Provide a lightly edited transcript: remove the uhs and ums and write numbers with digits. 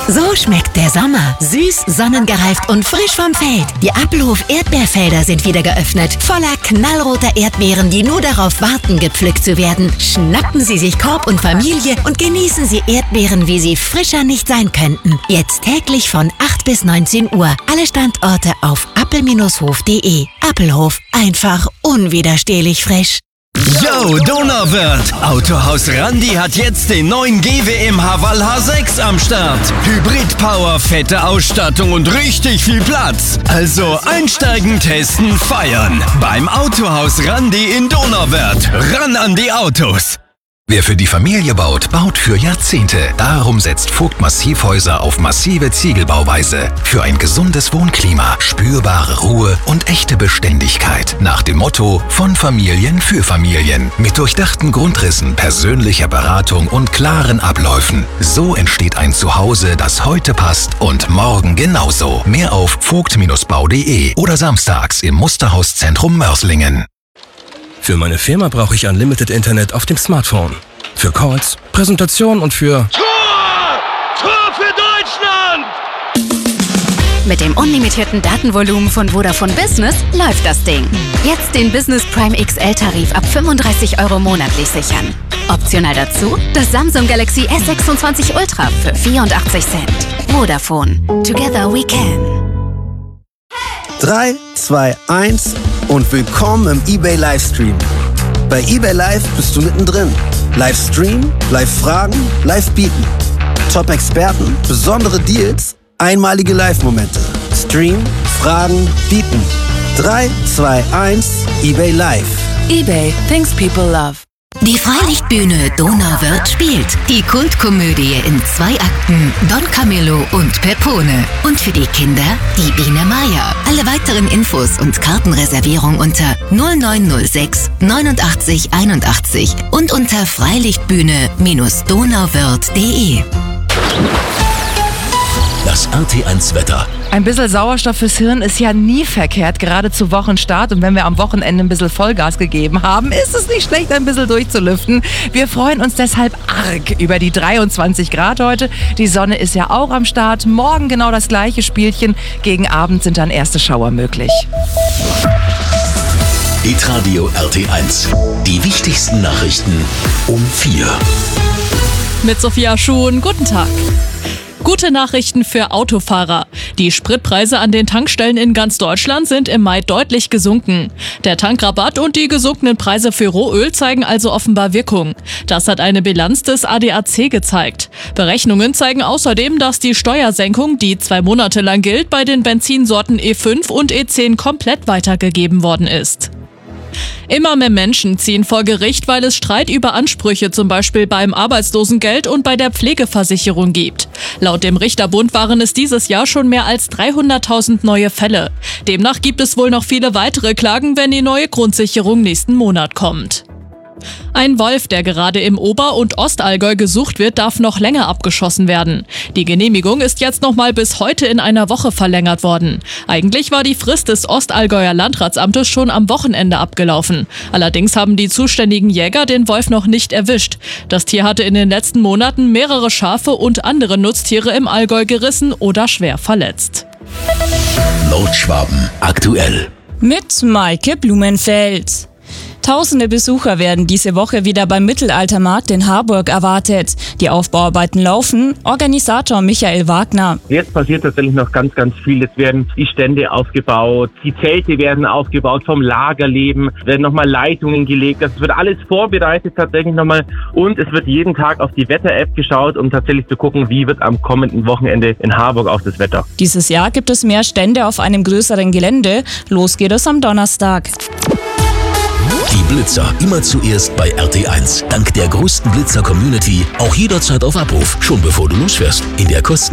So schmeckt der Sommer. Süß, sonnengereift und frisch vom Feld. Die Appelhof Erdbeerfelder sind wieder geöffnet. Voller knallroter Erdbeeren, die nur darauf warten, gepflückt zu werden. Schnappen Sie sich Korb und Familie und genießen Sie Erdbeeren, wie sie frischer nicht sein könnten. Jetzt täglich von 8 bis 19 Uhr. Alle Standorte auf appel-hof.de. Appelhof. Einfach unwiderstehlich frisch. Yo, Donauwörth! Autohaus Randi hat jetzt den neuen GWM Haval H6 am Start. Hybrid-Power, fette Ausstattung und richtig viel Platz. Also einsteigen, testen, feiern. Beim Autohaus Randi in Donauwörth. Ran an die Autos! Wer für die Familie baut, baut für Jahrzehnte. Darum setzt Vogt Massivhäuser auf massive Ziegelbauweise. Für ein gesundes Wohnklima, spürbare Ruhe und echte Beständigkeit. Nach dem Motto: von Familien für Familien. Mit durchdachten Grundrissen, persönlicher Beratung und klaren Abläufen. So entsteht ein Zuhause, das heute passt und morgen genauso. Mehr auf vogt-bau.de oder samstags im Musterhauszentrum Mörslingen. Für meine Firma brauche ich Unlimited Internet auf dem Smartphone. Für Calls, Präsentationen und für... Tor für Deutschland! Mit dem unlimitierten Datenvolumen von Vodafone Business läuft das Ding. Jetzt den Business Prime XL-Tarif ab 35 € monatlich sichern. Optional dazu das Samsung Galaxy S26 Ultra für 84 Cent. Vodafone. Together we can. 3, 2, 1 und willkommen im eBay Livestream. Bei eBay Live bist du mittendrin. Livestream, Live-Fragen, Live-Bieten. Top-Experten, besondere Deals, einmalige Live-Momente. Stream, Fragen, Bieten. 3, 2, 1, eBay Live. eBay, things people love. Die Freilichtbühne Donauwörth spielt die Kultkomödie in 2 Akten Don Camillo und Pepone. Und für die Kinder die Biene Meier. Alle weiteren Infos und Kartenreservierung unter 0906 89 81 und unter freilichtbühne-donauwörth.de. Das RT1-Wetter. Ein bisschen Sauerstoff fürs Hirn ist ja nie verkehrt, gerade zu Wochenstart. Und wenn wir am Wochenende ein bisschen Vollgas gegeben haben, ist es nicht schlecht, ein bisschen durchzulüften. Wir freuen uns deshalb arg über die 23 Grad heute. Die Sonne ist ja auch am Start. Morgen genau das gleiche Spielchen. Gegen Abend sind dann erste Schauer möglich. Hitradio RT1. Die wichtigsten Nachrichten um 4. Mit Sophia Schuhn, guten Tag. Gute Nachrichten für Autofahrer. Die Spritpreise an den Tankstellen in ganz Deutschland sind im Mai deutlich gesunken. Der Tankrabatt und die gesunkenen Preise für Rohöl zeigen also offenbar Wirkung. Das hat eine Bilanz des ADAC gezeigt. Berechnungen zeigen außerdem, dass die Steuersenkung, die 2 Monate lang gilt, bei den Benzinsorten E5 und E10 komplett weitergegeben worden ist. Immer mehr Menschen ziehen vor Gericht, weil es Streit über Ansprüche zum Beispiel beim Arbeitslosengeld und bei der Pflegeversicherung gibt. Laut dem Richterbund waren es dieses Jahr schon mehr als 300.000 neue Fälle. Demnach gibt es wohl noch viele weitere Klagen, wenn die neue Grundsicherung nächsten Monat kommt. Ein Wolf, der gerade im Ober- und Ostallgäu gesucht wird, darf noch länger abgeschossen werden. Die Genehmigung ist jetzt nochmal bis heute in einer Woche verlängert worden. Eigentlich war die Frist des Ostallgäuer Landratsamtes schon am Wochenende abgelaufen. Allerdings haben die zuständigen Jäger den Wolf noch nicht erwischt. Das Tier hatte in den letzten Monaten mehrere Schafe und andere Nutztiere im Allgäu gerissen oder schwer verletzt. Nordschwaben aktuell. Mit Maike Blumenfeld. Tausende Besucher werden diese Woche wieder beim Mittelaltermarkt in Harburg erwartet. Die Aufbauarbeiten laufen. Organisator Michael Wagner. Jetzt passiert tatsächlich noch ganz, ganz viel. Es werden die Stände aufgebaut, die Zelte werden aufgebaut, vom Lagerleben werden nochmal Leitungen gelegt. Das wird alles vorbereitet tatsächlich nochmal. Und es wird jeden Tag auf die Wetter-App geschaut, um tatsächlich zu gucken, wie wird am kommenden Wochenende in Harburg auch das Wetter. Dieses Jahr gibt es mehr Stände auf einem größeren Gelände. Los geht es am Donnerstag. Die Blitzer immer zuerst bei RT1. Dank der größten Blitzer-Community auch jederzeit auf Abruf. Schon bevor du losfährst. In der